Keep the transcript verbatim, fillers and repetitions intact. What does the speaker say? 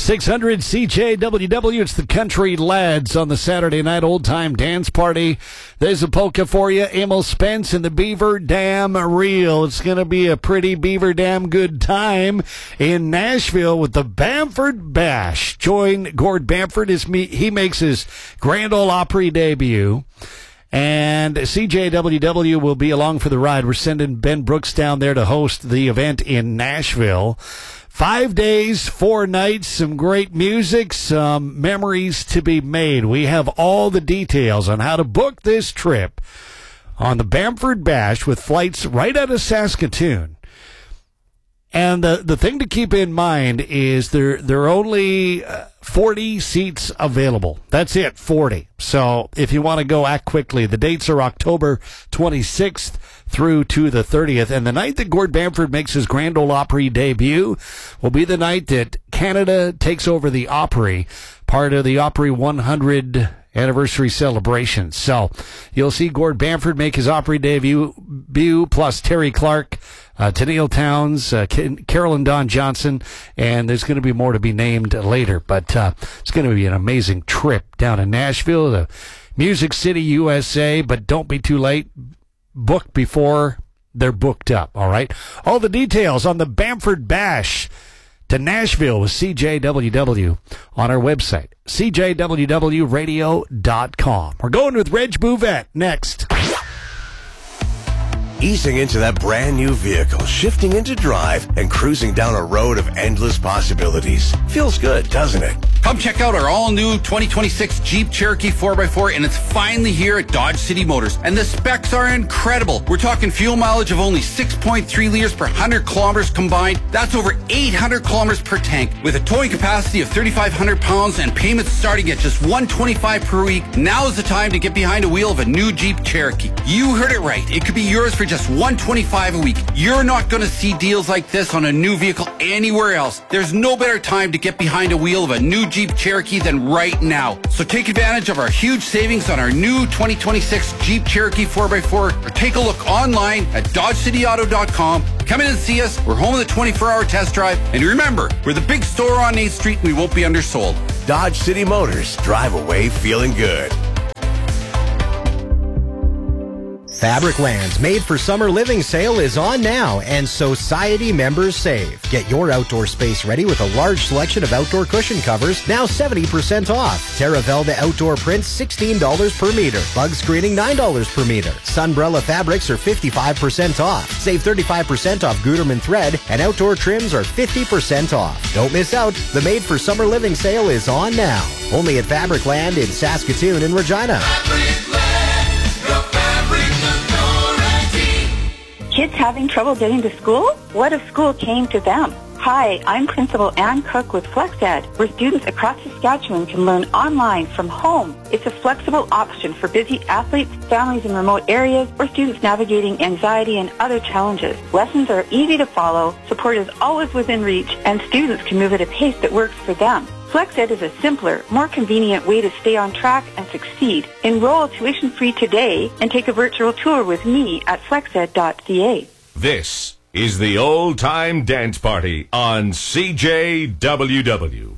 six hundred C J W W. It's the Country Lads on the Saturday night old-time dance party. There's a polka for you. Emil Spence and the Beaver Dam Reel. It's going to be a pretty Beaver Dam good time in Nashville with the Bamford Bash. Join Gord Bamford as me, he makes his Grand Ole Opry debut. And C J W W will be along for the ride. We're sending Ben Brooks down there to host the event in Nashville. Five days, four nights, some great music, some memories to be made. We have all the details on how to book this trip on the Bamford Bash with flights right out of Saskatoon. And the the thing to keep in mind is there there are only uh, forty seats available. That's it, forty. So if you want to go, act quickly. The dates are October twenty-sixth through to the thirtieth. And the night that Gord Bamford makes his Grand Ole Opry debut will be the night that Canada takes over the Opry, part of the Opry one hundred anniversary celebration. So you'll see Gord Bamford make his Opry debut, plus Terry Clark, uh, Tennille Towns, uh, Carolyn Dawn Johnson, and there's going to be more to be named later. But uh, it's going to be an amazing trip down in Nashville, the Music City, U S A, but don't be too late. Book before they're booked up, all right? All the details on the Bamford Bash to Nashville with C J W W on our website, C J W W radio dot com. We're going with Reg Bouvette next. Easing into that brand new vehicle, shifting into drive, and cruising down a road of endless possibilities. Feels good, doesn't it? Come check out our all-new twenty twenty-six Jeep Cherokee four by four, and it's finally here at Dodge City Motors. And the specs are incredible. We're talking fuel mileage of only six point three liters per one hundred kilometers combined. That's over eight hundred kilometers per tank. With a towing capacity of thirty-five hundred pounds and payments starting at just one hundred twenty-five dollars per week, now is the time to get behind a wheel of a new Jeep Cherokee. You heard it right. It could be yours for just one hundred twenty-five dollars a week. You're not going to see deals like this on a new vehicle anywhere else. There's no better time to get behind a wheel of a new Jeep Cherokee than right now. So take advantage of our huge savings on our new twenty twenty-six Jeep Cherokee four by four, or take a look online at dodge city auto dot com. Come in and see us. We're home with a twenty-four hour test drive. And remember, we're the big store on eighth street, and we won't be undersold. Dodge City Motors. Drive away feeling good. Fabric Land's Made for Summer Living sale is on now, and Society members save. Get your outdoor space ready with a large selection of outdoor cushion covers, now seventy percent off. Terra Velda outdoor prints, sixteen dollars per meter. Bug screening, nine dollars per meter. Sunbrella fabrics are fifty-five percent off. Save thirty-five percent off Gutermann thread, and outdoor trims are fifty percent off. Don't miss out. The Made for Summer Living sale is on now. Only at Fabric Land in Saskatoon and Regina. Kids having trouble getting to school? What if school came to them? Hi, I'm Principal Ann Cook with FlexEd, where students across Saskatchewan can learn online from home. It's a flexible option for busy athletes, families in remote areas, or students navigating anxiety and other challenges. Lessons are easy to follow, support is always within reach, and students can move at a pace that works for them. FlexEd is a simpler, more convenient way to stay on track and succeed. Enroll tuition-free today and take a virtual tour with me at flexed dot c a. This is the Old Time Dance Party on C J W W.